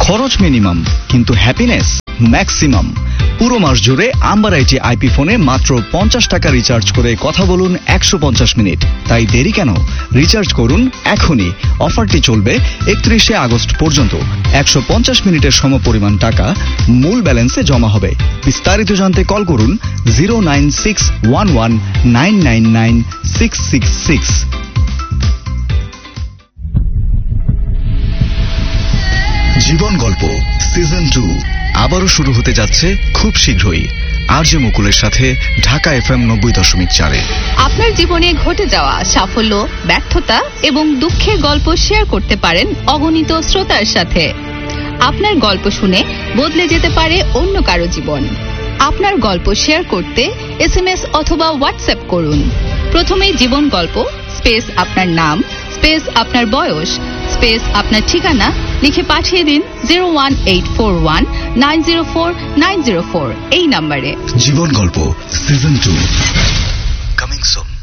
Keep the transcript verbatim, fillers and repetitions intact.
খরচ মিনিমাম কিন্তু happiness maximum. পুরো মাস জুড়ে আম্বার আইটি আইপি ফোনে মাত্র পঞ্চাশ টাকা রিচার্জ করে কথা বলুন একশো পঞ্চাশ মিনিট। তাই দেরি কেন? রিচার্জ করুন এখনই। অফারটি চলবে একত্রিশে আগস্ট পর্যন্ত। একশো পঞ্চাশ মিনিটের সমপরিমাণ টাকা মূল ব্যালেন্সে জমা হবে। বিস্তারিত জানতে কল করুন zero nine six one one nine nine nine six six six. জীবন গল্প সিজন টু আবারও শুরু হতে যাচ্ছে খুব শীঘ্রই আরজে মুকুলের সাথে ঢাকা এফএম নব্বই দশমিক চারে। আপনার জীবনে ঘটে যাওয়া সাফল্য, ব্যর্থতা এবং দুঃখের গল্প শেয়ার করতে পারেন অগণিত শ্রোতার সাথে। আপনার গল্প শুনে বদলে যেতে পারে অন্য কারো জীবন। আপনার গল্প শেয়ার করতে এসএমএস অথবা হোয়াটসঅ্যাপ করুন। প্রথমেই জীবন গল্প স্পেস আপনার নাম স্পেস আপনার বয়স স্পেস আপনার ঠিকানা লিখে পাঠিয়ে দিন zero one eight four one nine zero four nine zero four এই নম্বরে। জীবন গল্প সিজন টু কামিং সুন।